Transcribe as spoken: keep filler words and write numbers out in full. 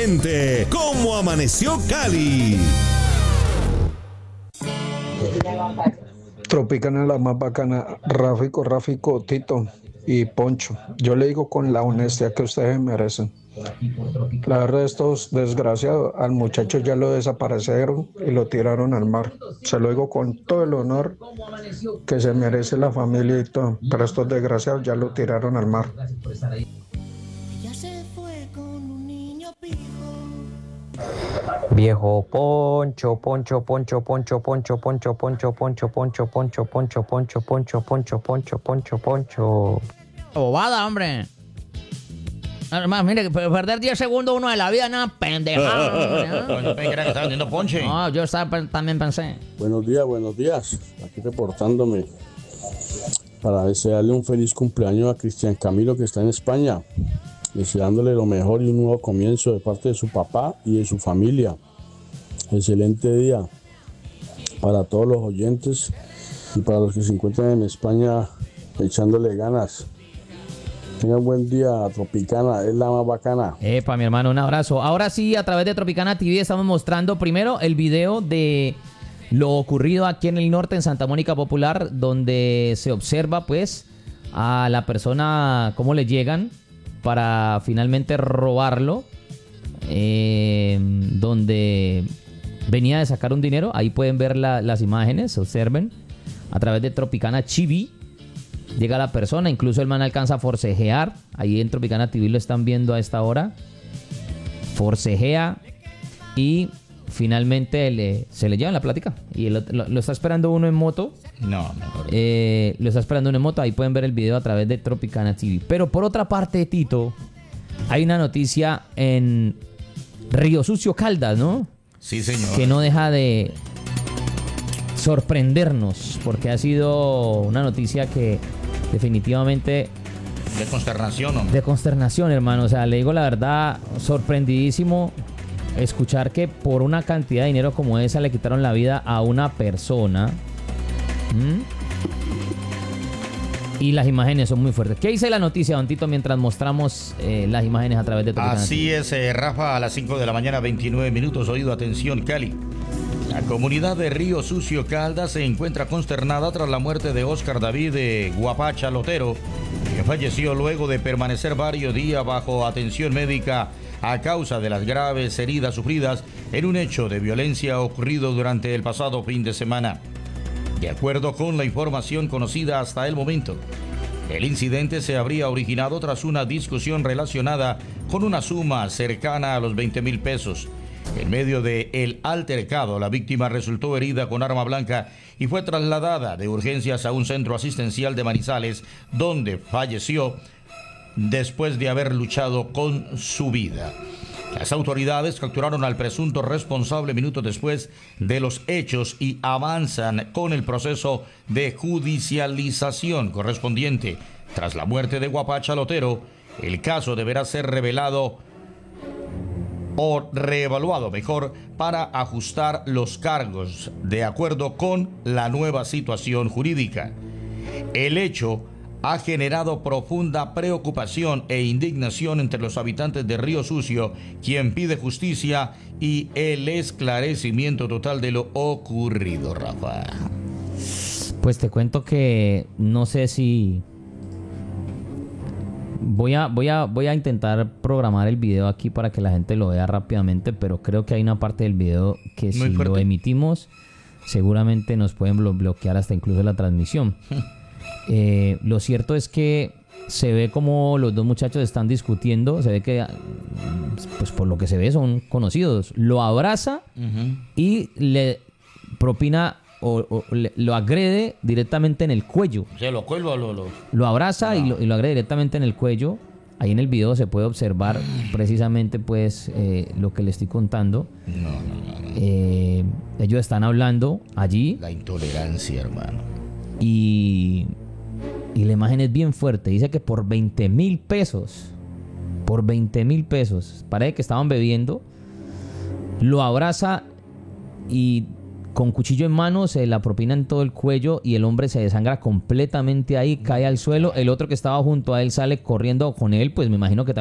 presente ¿Cómo amaneció Cali? Tropicana la más bacana, Ráfico, Ráfico, Tito y Poncho. Yo le digo con la honestidad que ustedes merecen. La verdad, estos desgraciados, al muchacho ya lo desaparecieron y lo tiraron al mar. Se lo digo con todo el honor que se merece la familia y todo, pero estos desgraciados ya lo tiraron al mar. Viejo Poncho, Poncho, Poncho, Poncho, Poncho, Poncho, Poncho, Poncho, Poncho, Poncho, Poncho, Poncho, Poncho, Poncho, Poncho, Poncho, Poncho. Bobada, hombre. Además, mire, perder diez segundos uno de la vida, nada, pendejada. Yo pensé que era que estaba vendiendo ponche. No, yo estaba, también pensé. Buenos días, buenos días. Aquí reportándome para desearle un feliz cumpleaños a Cristian Camilo, que está en España. Deseándole lo mejor y un nuevo comienzo de parte de su papá y de su familia. Excelente día para todos los oyentes y para los que se encuentran en España echándole ganas. Tengan buen día, Tropicana, es la más bacana. Epa, mi hermano, un abrazo. Ahora sí, a través de Tropicana T V estamos mostrando primero el video de lo ocurrido aquí en el norte, en Santa Mónica Popular, donde se observa pues a la persona cómo le llegan para finalmente robarlo, eh, donde venía de sacar un dinero. Ahí pueden ver la, las imágenes, observen, a través de Tropicana T V. Llega la persona, incluso el man alcanza a forcejear. Ahí en Tropicana T V lo están viendo a esta hora. Forcejea y finalmente le, se le lleva la plática. Y lo, lo, lo está esperando uno en moto. No, mejor. Eh, lo está esperando uno en moto. Ahí pueden ver el video a través de Tropicana T V. Pero por otra parte, Tito, hay una noticia en Río Sucio, Caldas, ¿no? Sí, señor. Que no deja de sorprendernos, porque ha sido una noticia que definitivamente De consternación, hombre. de consternación, hermano. O sea, le digo la verdad, sorprendidísimo escuchar que por una cantidad de dinero como esa le quitaron la vida a una persona. ¿Mm? Y las imágenes son muy fuertes. ¿Qué dice la noticia, don Tito, mientras mostramos eh, las imágenes a través de Tropicana? Así es, eh, Rafa, a las cinco de la mañana, veintinueve minutos. Oído, atención, Cali. La comunidad de Río Sucio, Caldas, se encuentra consternada tras la muerte de Óscar David de Guapacha Lotero, que falleció luego de permanecer varios días bajo atención médica a causa de las graves heridas sufridas en un hecho de violencia ocurrido durante el pasado fin de semana. De acuerdo con la información conocida hasta el momento, el incidente se habría originado tras una discusión relacionada con una suma cercana a los veinte mil pesos. En medio del altercado, la víctima resultó herida con arma blanca y fue trasladada de urgencias a un centro asistencial de Manizales, donde falleció después de haber luchado con su vida. Las autoridades capturaron al presunto responsable minutos después de los hechos y avanzan con el proceso de judicialización correspondiente. Tras la muerte de Guapacha Lotero, el caso deberá ser revelado o reevaluado mejor para ajustar los cargos de acuerdo con la nueva situación jurídica. El hecho ha generado profunda preocupación e indignación entre los habitantes de Río Sucio, quien pide justicia y el esclarecimiento total de lo ocurrido, Rafa. Pues te cuento que no sé si voy a voy a voy a intentar programar el video aquí para que la gente lo vea rápidamente, pero creo que hay una parte del video que si lo emitimos seguramente nos pueden blo- bloquear hasta incluso la transmisión. Eh, lo cierto es que se ve como los dos muchachos están discutiendo. Se ve que, pues por lo que se ve, son conocidos. Lo abraza uh-huh. y le propina o, o le, lo agrede directamente en el cuello. Se lo cuelga, lo, lo... lo abraza no. y, lo, y lo agrede directamente en el cuello. Ahí en el video se puede observar precisamente pues eh, lo que le estoy contando. No, no, no, no. Eh, ellos están hablando allí. La intolerancia, hermano. Y... Y la imagen es bien fuerte. Dice que por veinte mil pesos, por veinte mil pesos, parece que estaban bebiendo, lo abraza y con cuchillo en mano se la propina en todo el cuello y el hombre se desangra completamente ahí, cae al suelo. El otro que estaba junto a él sale corriendo con él, pues me imagino que también